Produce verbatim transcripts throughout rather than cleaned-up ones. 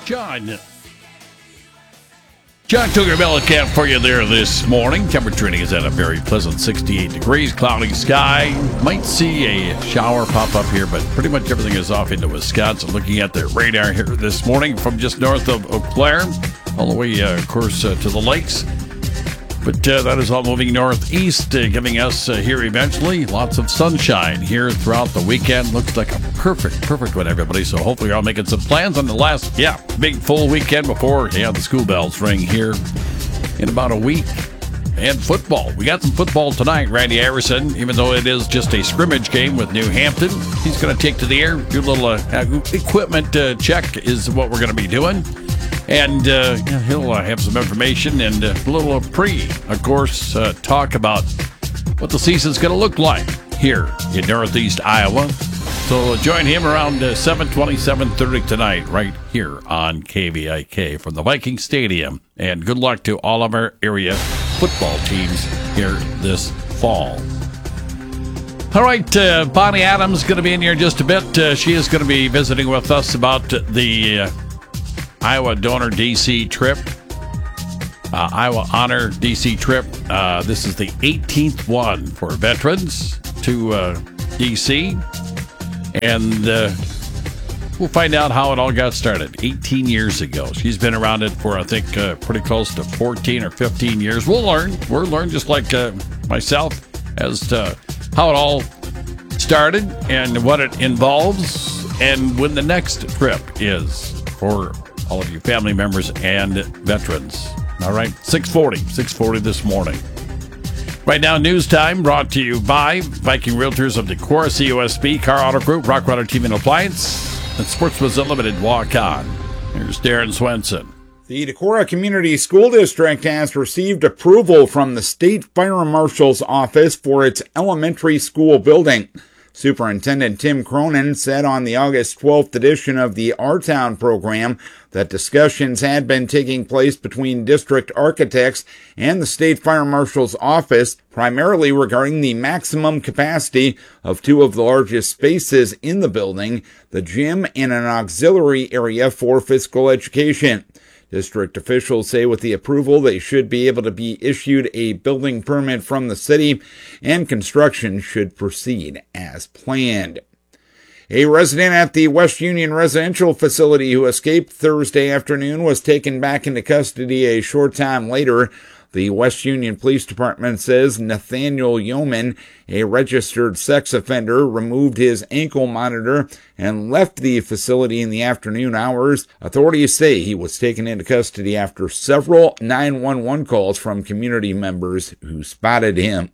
John. John Cougar Mellencamp for you there this morning. Temperature is at a very pleasant sixty-eight degrees. Cloudy sky. Might see a shower pop up here, but pretty much everything is off into Wisconsin. Looking at the radar here this morning from just north of Eau Claire, all the way, uh, of course, uh, to the lakes. But uh, that is all moving northeast, uh, giving us uh, here eventually lots of sunshine here throughout the weekend. Looks like a perfect, perfect one, everybody. So hopefully you're all making some plans on the last, yeah, big full weekend before, yeah, the school bells ring here in about a week. And football. We got some football tonight. Randy Iverson, even though it is just a scrimmage game with New Hampton, he's going to take to the air, do a little uh, equipment uh, check is what we're going to be doing. And uh, he'll uh, have some information and a little pre, of course, uh, talk about what the season's going to look like here in Northeast Iowa. So join him around uh, seven twenty, seven thirty tonight right here on K V I K from the Viking Stadium. And good luck to all of our area football teams here this fall. All right, uh, Bonnie Adams is going to be in here in just a bit. Uh, she is going to be visiting with us about the uh, Iowa Donor D C trip, uh, Iowa Honor D C trip. Uh, this is the eighteenth one for veterans to uh, D C, and uh, we'll find out how it all got started eighteen years ago. She's been around it for, I think, uh, pretty close to fourteen or fifteen years. We'll learn. We'll learn just like uh, myself as to how it all started and what it involves and when the next trip is for all of you family members and veterans. All right, six forty, six forty this morning. Right now, news time brought to you by Viking Realtors of Decorah, C O S B, Car Auto Group, Rockwater Team and Appliance, and Sportsman's Unlimited Walk On. Here's Darren Swenson. The Decorah Community School District has received approval from the State Fire Marshal's Office for its elementary school building. Superintendent Tim Cronin said on the August twelfth edition of the Our Town program that discussions had been taking place between district architects and the State Fire Marshal's Office, primarily regarding the maximum capacity of two of the largest spaces in the building, the gym and an auxiliary area for physical education. District officials say with the approval, they should be able to be issued a building permit from the city, and construction should proceed as planned. A resident at the West Union residential facility who escaped Thursday afternoon was taken back into custody a short time later. The West Union Police Department says Nathaniel Yeoman, a registered sex offender, removed his ankle monitor and left the facility in the afternoon hours. Authorities say he was taken into custody after several nine one one calls from community members who spotted him.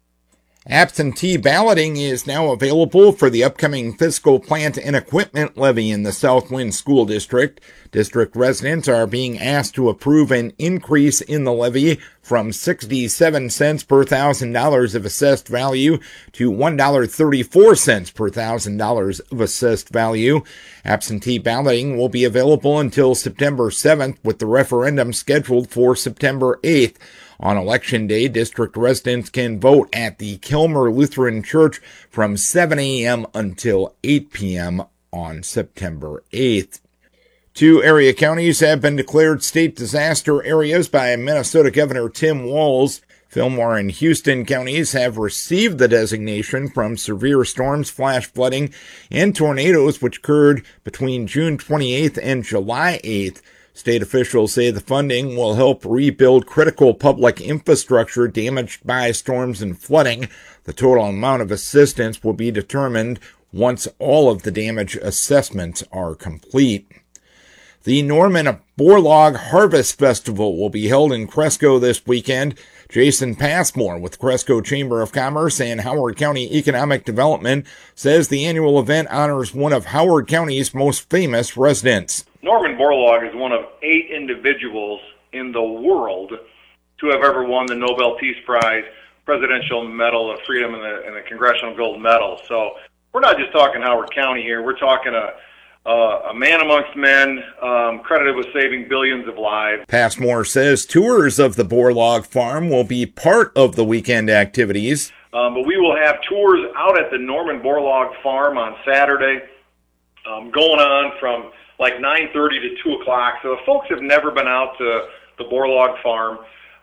Absentee balloting is now available for the upcoming fiscal plant and equipment levy in the Southwind School District. District residents are being asked to approve an increase in the levy from sixty-seven cents per thousand dollars of assessed value to one dollar and thirty-four cents per thousand dollars of assessed value. Absentee balloting will be available until September seventh, with the referendum scheduled for September eighth. On Election Day, district residents can vote at the Kilmer Lutheran Church from seven a.m. until eight p.m. on September eighth. Two area counties have been declared state disaster areas by Minnesota Governor Tim Walz. Fillmore and Houston counties have received the designation from severe storms, flash flooding, and tornadoes which occurred between June twenty-eighth and July eighth. State officials say the funding will help rebuild critical public infrastructure damaged by storms and flooding. The total amount of assistance will be determined once all of the damage assessments are complete. The Norman Borlaug Harvest Festival will be held in Cresco this weekend. Jason Passmore with Cresco Chamber of Commerce and Howard County Economic Development says the annual event honors one of Howard County's most famous residents. Norman Borlaug is one of eight individuals in the world to have ever won the Nobel Peace Prize, Presidential Medal of Freedom, and the, and the Congressional Gold Medal. So we're not just talking Howard County here. We're talking a Uh, a man amongst men, um, credited with saving billions of lives. Passmore says tours of the Borlaug farm will be part of the weekend activities. Um, but we will have tours out at the Norman Borlaug farm on Saturday. um, going on from like nine thirty to two o'clock. So if folks have never been out to the Borlaug Farm,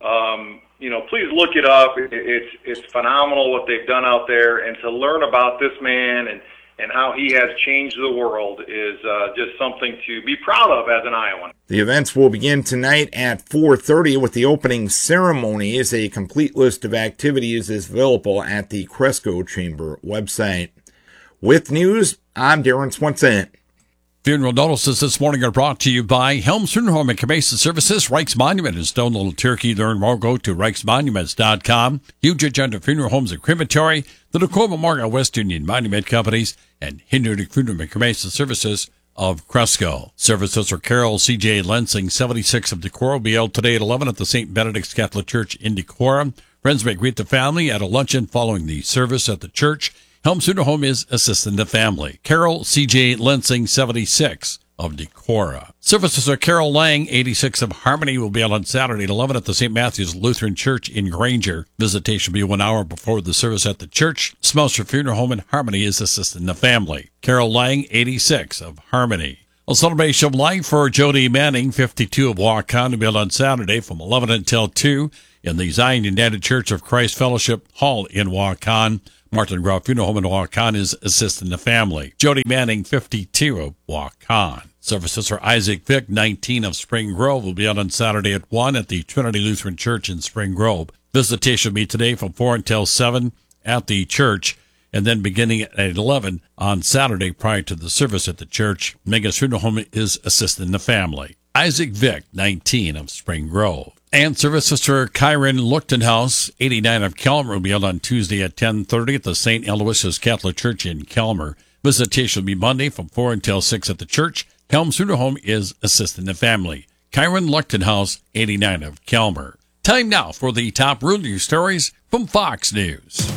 um, you know, please look it up. It, it's it's phenomenal what they've done out there, and to learn about this man and, and how he has changed the world is uh, just something to be proud of as an Iowan. The events will begin tonight at four thirty with the opening ceremony. As a complete list of activities is available at the Cresco Chamber website. With news, I'm Darren Swenson. Funeral notices this morning are brought to you by Helms Funeral Home and Cremation Services, Reichs Monument in Stone Little Turkey. Learn more, go to reichs monuments dot com. Huge Agenda Funeral Homes and Crematory, the Dakota Memorial West Union Monument Companies, and Hinderdick Funeral and Cremation Services of Cresco. Services are Carol C J Lensing, seventy-six of Decorah, will be held today at eleven at the Saint Benedict's Catholic Church in Decorah. Friends may greet the family at a luncheon following the service at the church. Helms Funeral Home is assisting the family. Carol C J Lensing, seventy-six of Decorah. Services are Carol Lang, eighty-six of Harmony, will be held on Saturday at eleven at the Saint Matthew's Lutheran Church in Granger. Visitation will be one hour before the service at the church. Smelser Funeral Home in Harmony is assisting the family. Carol Lang, eighty-six of Harmony. A celebration of life for Jody Manning, fifty-two of Waukon, will be held on Saturday from eleven until two in the Zion United Church of Christ Fellowship Hall in Waukon. Martin Groff Funeral Home in Waukon is assisting the family. Jody Manning, fifty-two of Waukon. Services for Isaac Vick, nineteen of Spring Grove, will be held on Saturday at one at the Trinity Lutheran Church in Spring Grove. Visitation will be today from four until seven at the church, and then beginning at eleven on Saturday prior to the service at the church. Megas Funeral Home is assisting the family. Isaac Vick, nineteen of Spring Grove. And services for Kyron Luchtenhaus, eighty-nine of Kelmer, will be held on Tuesday at ten thirty at the Saint Aloysius Catholic Church in Kelmer. Visitation will be Monday from four until six at the church. Helms Funeral Home is assisting the family. Kyron Luchtenhaus, eighty-nine of Kelmer. Time now for the top real news stories from Fox News.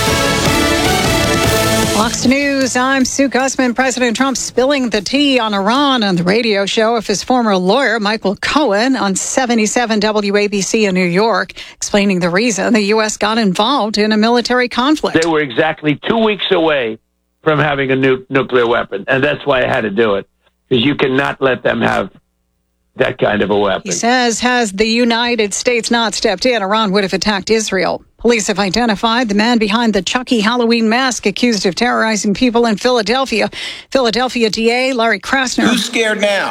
Fox News, I'm Sue Gussman. President Trump spilling the tea on Iran on the radio show of his former lawyer, Michael Cohen, on seventy-seven W A B C in New York, explaining the reason the U S got involved in a military conflict. They were exactly two weeks away from having a nu- nuclear weapon, and that's why I had to do it, because you cannot let them have that kind of a weapon. He says, has the United States not stepped in, Iran would have attacked Israel. Police have identified the man behind the Chucky Halloween mask accused of terrorizing people in Philadelphia. Philadelphia D A Larry Krasner. Who's scared now?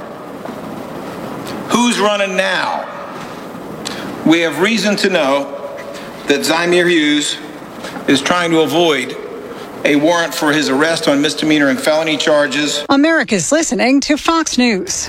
Who's running now? We have reason to know that Zymir Hughes is trying to avoid a warrant for his arrest on misdemeanor and felony charges. America's listening to Fox News.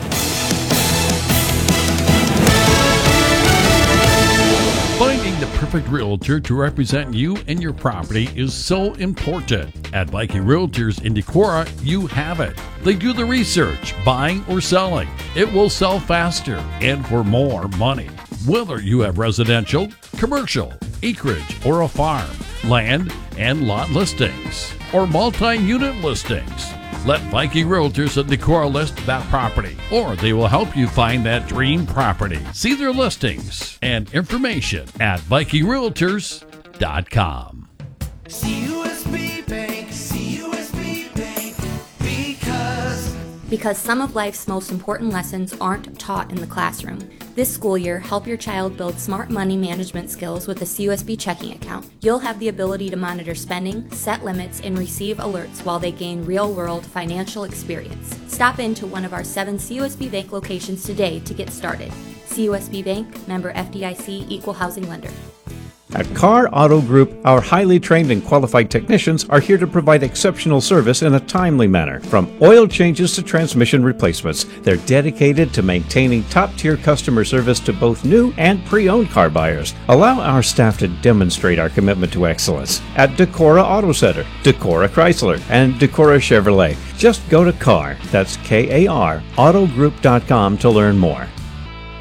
Finding the perfect realtor to represent you and your property is so important. At Viking Realtors in Decorah, you have it. They do the research, buying or selling. It will sell faster and for more money. Whether you have residential, commercial, acreage, or a farm, land and lot listings, or multi-unit listings, let Viking Realtors at Decorah list that property, or they will help you find that dream property. See their listings and information at viking realtors dot com. C U S B Bank, C U S B Bank, because... Because some of life's most important lessons aren't taught in the classroom. This school year, help your child build smart money management skills with a C U S B checking account. You'll have the ability to monitor spending, set limits, and receive alerts while they gain real-world financial experience. Stop into one of our seven C U S B Bank locations today to get started. C U S B Bank, member F D I C, equal housing lender. At Carr Auto Group, our highly trained and qualified technicians are here to provide exceptional service in a timely manner. From oil changes to transmission replacements, they're dedicated to maintaining top-tier customer service to both new and pre-owned car buyers. Allow our staff to demonstrate our commitment to excellence at Decorah Auto Center, Decorah Chrysler, and Decorah Chevrolet. Just go to Carr, that's K A R, autogroup dot com to learn more.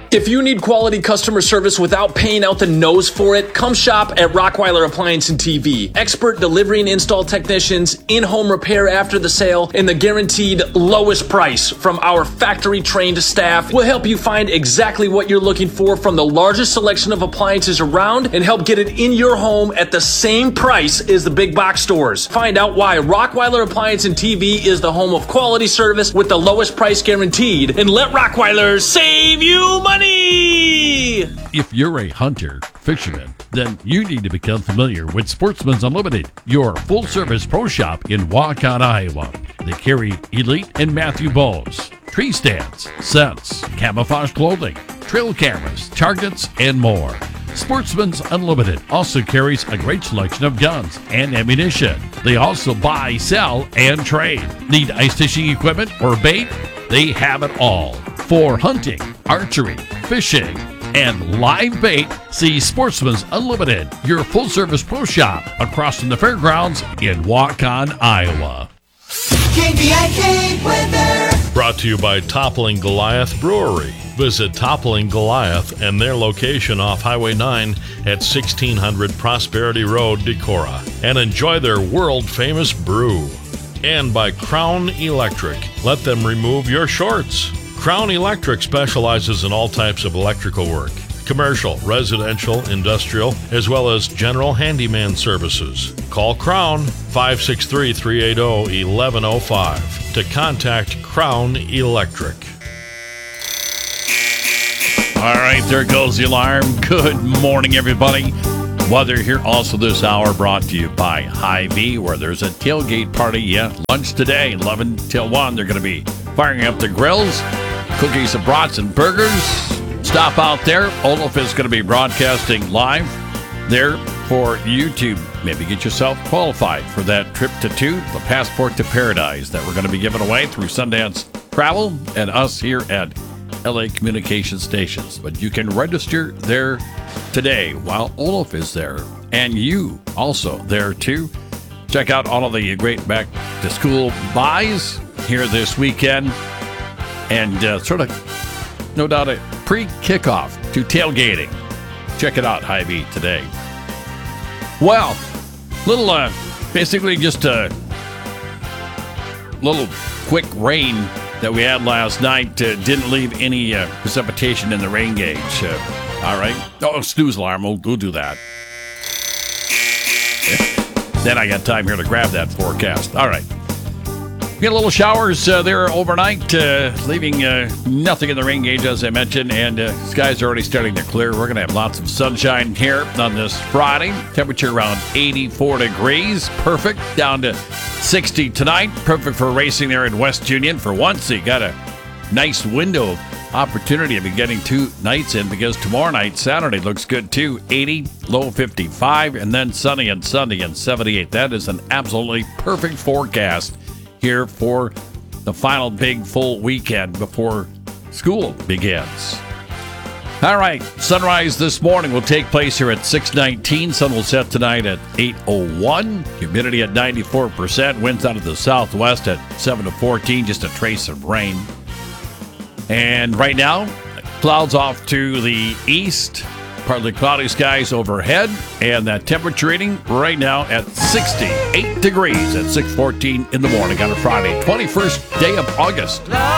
If you need quality customer service without paying out the nose for it, come shop at Rockweiler Appliance and T V. Expert delivery and install technicians, in-home repair after the sale, and the guaranteed lowest price from our factory-trained staff will help you find exactly what you're looking for from the largest selection of appliances around and help get it in your home at the same price as the big box stores. Find out why Rockweiler Appliance and T V is the home of quality service with the lowest price guaranteed, and let Rockweiler save you money! If you're a hunter, fisherman, then you need to become familiar with Sportsman's Unlimited, your full-service pro shop in Waukon, Iowa. They carry Elite and Matthew bows, tree stands, scents, camouflage clothing, trail cameras, targets, and more. Sportsman's Unlimited also carries a great selection of guns and ammunition. They also buy, sell, and trade. Need ice fishing equipment or bait? They have it all. For hunting, archery, fishing, and live bait, see Sportsman's Unlimited, your full-service pro shop across from the fairgrounds in Waukon, Iowa. K B I K weather. Brought to you by Toppling Goliath Brewery. Visit Toppling Goliath and their location off Highway nine at sixteen hundred Prosperity Road, Decorah, and enjoy their world-famous brew. And by Crown Electric. Let them remove your shorts. Crown Electric specializes in all types of electrical work, commercial, residential, industrial, as well as general handyman services. Call Crown five six three, three eight zero, one one zero five to contact Crown Electric. All right, there goes the alarm. Good morning, everybody. Weather here also this hour brought to you by Hy-Vee, where there's a tailgate party. Yeah, lunch today, eleven till one. They're going to be firing up the grills, cookies and brats and burgers. Stop out there. Olaf is going to be broadcasting live there for you to maybe get yourself qualified for that trip to two, the Passport to Paradise that we're going to be giving away through Sundance Travel and us here at L A Communication Stations. But you can register there today while Olaf is there, and you also there too. Check out all of the great back to school buys here this weekend, and uh, sort of, no doubt, a pre-kickoff to tailgating. Check it out, Hy-Vee today. Well, little, uh, basically just a little quick rain that we had last night. Uh, didn't leave any uh, precipitation in the rain gauge. Uh, all right. Oh, snooze alarm. We'll, we'll do that. Then I got time here to grab that forecast. All right. We got a little showers uh, there overnight, uh, leaving uh, nothing in the rain gauge, as I mentioned, and uh, skies are already starting to clear. We're going to have lots of sunshine here on this Friday. Temperature around eighty-four degrees. Perfect. Down to sixty tonight. Perfect for racing there in West Union. For once, you got a nice window of opportunity of getting two nights in, because tomorrow night, Saturday, looks good too. eighty, low fifty-five, and then sunny and Sunday and seventy-eight. That is an absolutely perfect forecast here for the final big full weekend before school begins. All right, sunrise this morning will take place here at six nineteen. Sun will set tonight at eight oh one. Humidity at ninety-four percent. Winds out of the southwest at seven to fourteen. Just a trace of rain. And right now, clouds off to the east. Partly cloudy skies overhead. And that temperature reading right now at sixty-eight degrees at six fourteen in the morning on a Friday, twenty-first day of August.